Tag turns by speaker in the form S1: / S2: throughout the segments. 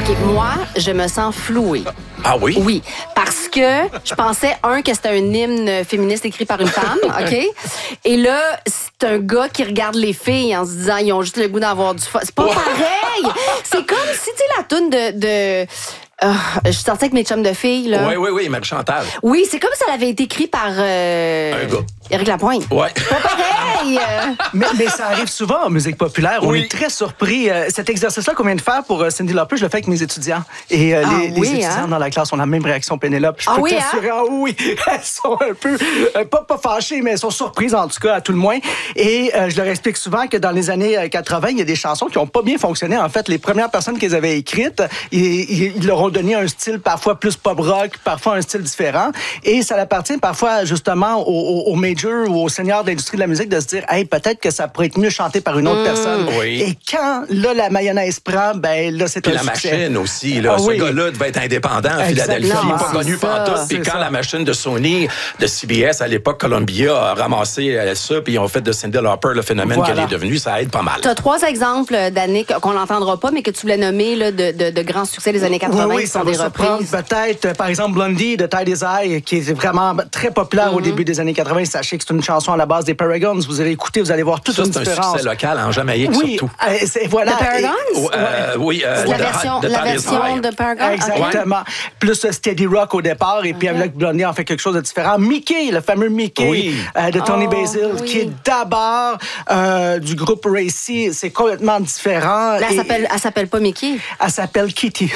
S1: OK, moi, je me sens flouée.
S2: Ah oui?
S1: Oui, parce que je pensais, que c'était un hymne féministe écrit par une femme, OK? Et là, c'est un gars qui regarde les filles en se disant, ils ont juste le goût d'avoir du fun. C'est pas pareil! C'est comme si, tu sais, la toune de je suis sortie avec mes chums de filles, là.
S2: Oui, Marie-Chantal.
S1: Oui, c'est comme si elle avait été écrite par...
S2: Un gars.
S1: Éric Lapointe.
S2: Ouais.
S1: Pas pareil!
S3: Mais ça arrive souvent en musique populaire. On est très surpris. Cet exercice-là qu'on vient de faire pour Cyndi Lauper, je le fais avec mes étudiants. Et les étudiants dans la classe ont la même réaction, Pénélope. Je peux t'assurer, oui, elles sont un peu, pas fâchées, mais elles sont surprises en tout cas, à tout le moins. Et je leur explique souvent que dans les années 80, il y a des chansons qui n'ont pas bien fonctionné. En fait, les premières personnes qu'ils avaient écrites, ils leur ont donné un style parfois plus pop-rock, parfois un style différent. Et ça appartient parfois justement aux majors ou aux seigneurs de l'industrie de la musique de se dire, hey, peut-être que ça pourrait être mieux chanté par une autre personne.
S2: Oui.
S3: Et quand, là, la mayonnaise prend, ben là, c'est
S2: Puis
S3: un
S2: la
S3: succès.
S2: machine aussi, là. Ce gars-là devait être indépendant à Philadelphie, pas connu pantoute. Puis quand la machine de Sony, de CBS, à l'époque, Columbia, a ramassé ça, puis ils ont fait de Cyndi Lauper le phénomène qu'elle est devenue, ça aide pas mal.
S1: Tu as 3 exemples d'années qu'on n'entendra pas, mais que tu voulais nommer là, de grands succès des années 80
S3: oui,
S1: qui sont des reprises.
S3: Peut-être, par exemple, Blondie de Tidy's Eye, qui est vraiment très populaire au début des années 80. Sachez que c'est une chanson à la base des Paragons. Vous allez écouter, vous allez voir toute une différence.
S2: C'est un succès local en Jamaïque, surtout.
S3: Voilà.
S1: The Paragons?
S2: Oui.
S1: La version de Paragons?
S3: Exactement.
S1: Okay.
S3: Plus Steady Rock au départ, et puis avec Blondie, on fait quelque chose de différent. Mickey, le fameux Mickey de Tony Basil, qui est d'abord du groupe Racy. C'est complètement différent.
S1: Là, elle s'appelle pas Mickey.
S3: Elle s'appelle Kitty.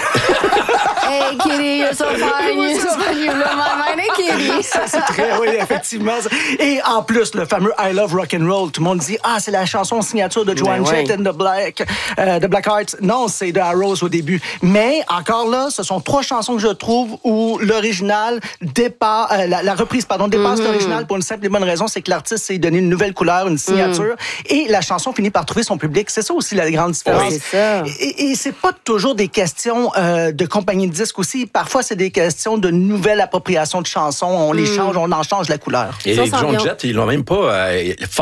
S1: Hey, Kitty, you're so fine, you're so fine, you blow my mind, hey, Kitty.
S3: Ça, c'est très, oui, effectivement. Et en plus, le fameux I Love Rock and Roll, tout le monde dit, c'est la chanson signature de Joan Jett and the Blackhearts. Non, c'est de Arrows au début. Mais, encore là, ce sont 3 chansons que je trouve où l'original dépasse, la reprise, dépasse l'original pour une simple et bonne raison, c'est que l'artiste s'est donné une nouvelle couleur, une signature, et la chanson finit par trouver son public. C'est ça aussi la grande différence.
S1: Oui, c'est ça.
S3: Et c'est pas toujours des questions de compagnie de disques aussi. Parfois, c'est des questions de nouvelle appropriation de chansons. On les change, on en change la couleur.
S2: Et Joan Jett, ils l'ont même pas